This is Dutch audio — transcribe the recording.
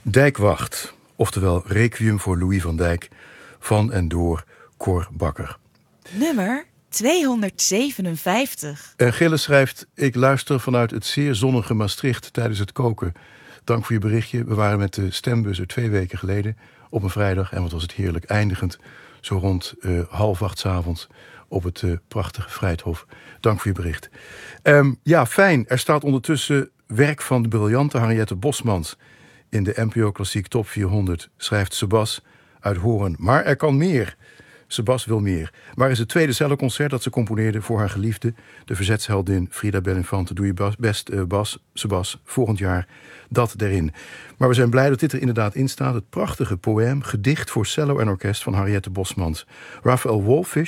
Dijkwacht, oftewel Requiem voor Louis van Dijk, van en door Cor Bakker. Nummer 257. En Gilles schrijft: ik luister vanuit het zeer zonnige Maastricht tijdens het koken. Dank voor je berichtje. We waren met de stembus 2 weken geleden op een vrijdag. En wat was het heerlijk, eindigend zo rond 7:30 s'avonds op het prachtige Vrijthof. Dank voor je bericht. Ja, fijn. Er staat ondertussen werk van de briljante Henriette Bosmans in de NPO Klassiek Top 400, schrijft Sebas uit Hoorn. Maar er kan meer. Sebas wil meer. Waar is het tweede celloconcert dat ze componeerde voor haar geliefde, de verzetsheldin Frida Belinfante? Doe je best, Sebas, volgend jaar dat erin. Maar we zijn blij dat dit er inderdaad in staat. Het prachtige poëm, gedicht voor cello en orkest van Henriette Bosmans. Raphael Wallfisch